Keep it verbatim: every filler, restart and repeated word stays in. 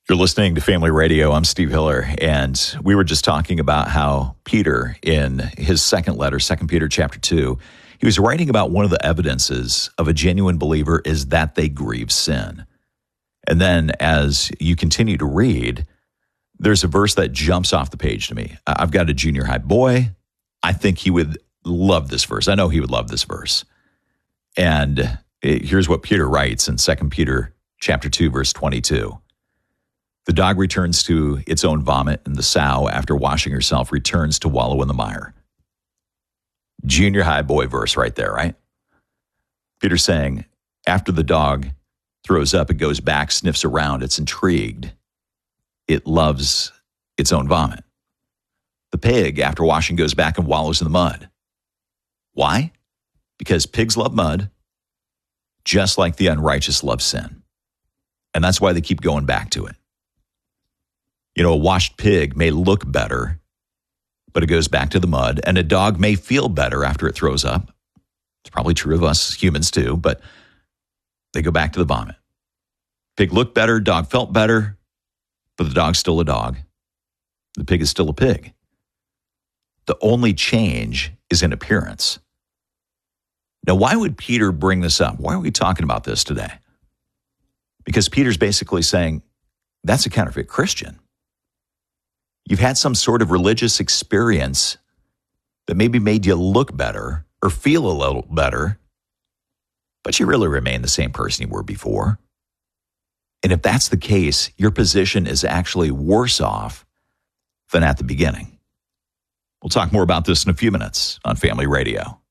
You're listening to Family Radio. I'm Steve Hiller, and we were just talking about how Peter, in his second letter, Second Peter chapter two, he was writing about one of the evidences of a genuine believer is that they grieve sin. And then as you continue to read, there's a verse that jumps off the page to me. I've got a junior high boy. I think he would love this verse. I know he would love this verse. And here's what Peter writes in Second Peter chapter two, verse twenty-two. The dog returns to its own vomit, and the sow, after washing herself, returns to wallow in the mire. Junior high boy verse right there, right? Peter's saying, after the dog throws up, it goes back, sniffs around, it's intrigued. It loves its own vomit. The pig, after washing, goes back and wallows in the mud. Why? Because pigs love mud, just like the unrighteous love sin. And that's why they keep going back to it. You know, a washed pig may look better, but it goes back to the mud. And a dog may feel better after it throws up. It's probably true of us humans too, but they go back to the vomit. Pig looked better, dog felt better, but the dog's still a dog. The pig is still a pig. The only change is in appearance. Now, why would Peter bring this up? Why are we talking about this today? Because Peter's basically saying, that's a counterfeit Christian. You've had some sort of religious experience that maybe made you look better or feel a little better, but you really remain the same person you were before. And if that's the case, your position is actually worse off than at the beginning. We'll talk more about this in a few minutes on Family Radio.